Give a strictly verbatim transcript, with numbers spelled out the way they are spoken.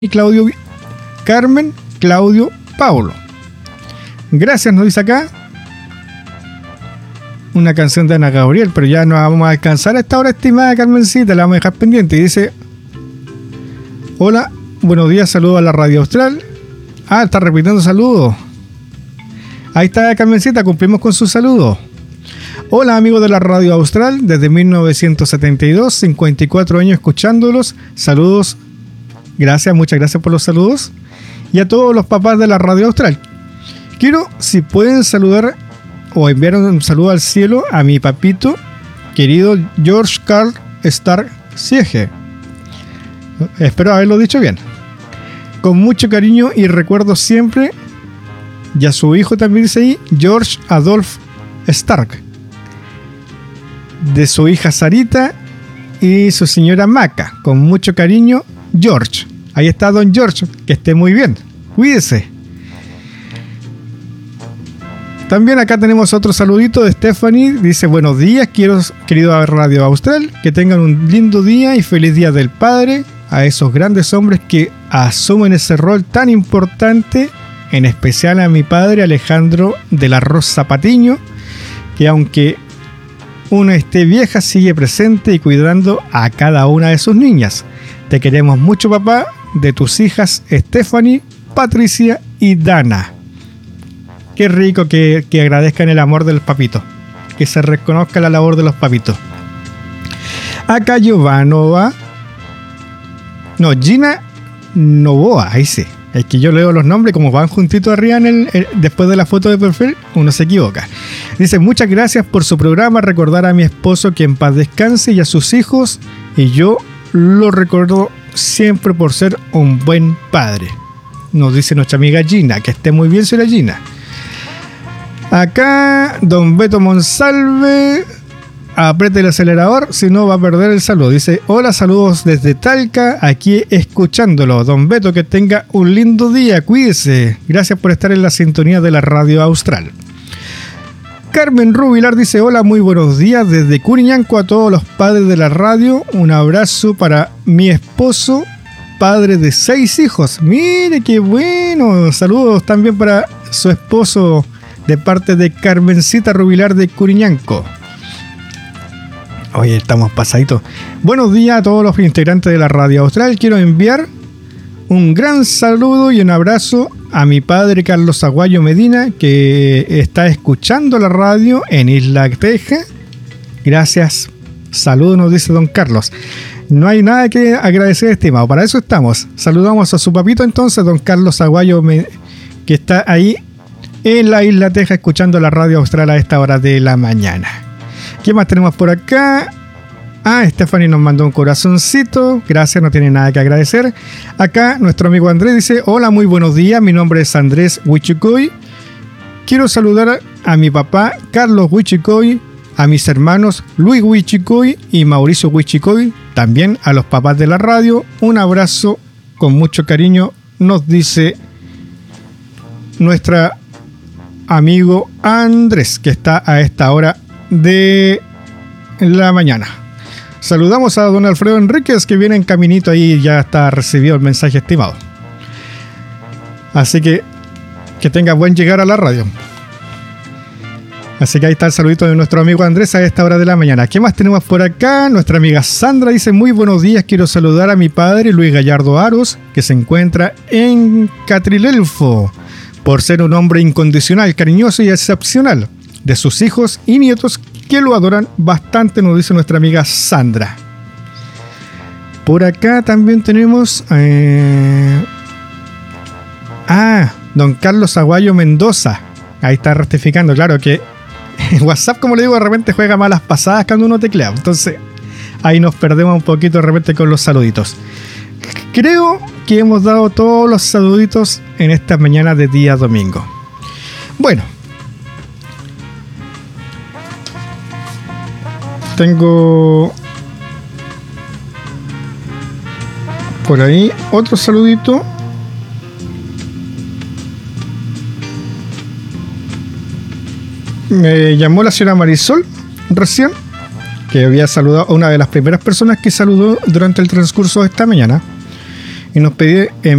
y Claudio, Carmen, Claudio, Paulo. Gracias, nos dice acá. Una canción de Ana Gabriel, pero ya no vamos a alcanzar a esta hora, estimada Carmencita, la vamos a dejar pendiente. Y dice: hola, buenos días, saludos a la Radio Austral. Ah, está repitiendo saludos. Ahí está Carmencita, cumplimos con su saludo. Hola amigos de la Radio Austral, desde mil novecientos setenta y dos, cincuenta y cuatro años escuchándolos. Saludos, gracias, muchas gracias por los saludos. Y a todos los papás de la Radio Austral. Quiero, si pueden saludar o enviar un saludo al cielo a mi papito, querido George Carl Stark Siege. Espero haberlo dicho bien. Con mucho cariño y recuerdo siempre, y a su hijo también dice ahí, George Adolf Stark, de su hija Sarita y su señora Maca. Con mucho cariño, George. Ahí está don George, que esté muy bien, cuídese. También acá tenemos otro saludito de Stephanie, dice: buenos días, quiero, querido Radio Austral, que tengan un lindo día y feliz día del padre a esos grandes hombres que asumen ese rol tan importante, en especial a mi padre Alejandro de la Rosa Patiño, que aunque uno esté vieja, sigue presente y cuidando a cada una de sus niñas. Te queremos mucho, papá, de tus hijas Stephanie, Patricia y Dana. Qué rico que, que agradezcan el amor de los papitos, que se reconozca la labor de los papitos. Acá Giovanova, no, Gina Novoa, ahí sí. Es que yo leo los nombres como van juntitos arriba en el, el, después de la foto de perfil, uno se equivoca. Dice: muchas gracias por su programa, recordar a mi esposo que en paz descanse y a sus hijos, y yo lo recuerdo siempre por ser un buen padre. Nos dice nuestra amiga Gina, que esté muy bien, señora Gina. Acá don Beto Monsalve, apriete el acelerador, si no va a perder el saludo. Dice: hola, saludos desde Talca, aquí escuchándolo. Don Beto, que tenga un lindo día, cuídese. Gracias por estar en la sintonía de la Radio Austral. Carmen Rubilar dice: hola, muy buenos días desde Curiñanco a todos los padres de la radio. Un abrazo para mi esposo, padre de seis hijos. Mire qué bueno. Saludos también para su esposo de parte de Carmencita Rubilar de Curiñanco. Oye, estamos pasaditos. Buenos días a todos los integrantes de la Radio Austral. Quiero enviar un gran saludo y un abrazo a mi padre Carlos Aguayo Medina, que está escuchando la radio en Isla Teja. Gracias. Saludos, nos dice don Carlos. No hay nada que agradecer, estimado. Para eso estamos. Saludamos a su papito entonces, don Carlos Aguayo, que está ahí en la Isla Teja escuchando la Radio Austral a esta hora de la mañana. ¿Qué más tenemos por acá? Ah, Stephanie nos mandó un corazoncito. Gracias, no tiene nada que agradecer. Acá nuestro amigo Andrés dice: hola, muy buenos días. Mi nombre es Andrés Huichicoy. Quiero saludar a mi papá Carlos Huichicoy, a mis hermanos Luis Huichicoy y Mauricio Huichicoy, también a los papás de la radio. Un abrazo con mucho cariño, nos dice nuestro amigo Andrés, que está a esta hora de la mañana. Saludamos a don Alfredo Enríquez, que viene en caminito ahí, ya está recibido el mensaje, estimado. Así que que tenga buen llegar a la radio. Así que ahí está el saludito de nuestro amigo Andrés a esta hora de la mañana. ¿Qué más tenemos por acá? Nuestra amiga Sandra dice: muy buenos días, quiero saludar a mi padre Luis Gallardo Aros, que se encuentra en Catrilelfo, por ser un hombre incondicional, cariñoso y excepcional, de sus hijos y nietos que lo adoran bastante, nos dice nuestra amiga Sandra. Por acá también tenemos eh... ah, don Carlos Aguayo Mendoza. Ahí está rectificando, claro que WhatsApp, como le digo, de repente juega malas pasadas cuando uno teclea, entonces ahí nos perdemos un poquito de repente con los saluditos. Creo que hemos dado todos los saluditos en esta mañana de día domingo. Bueno, tengo por ahí otro saludito. Me llamó la señora Marisol recién, que había saludado a una de las primeras personas que saludó durante el transcurso de esta mañana, y nos pedía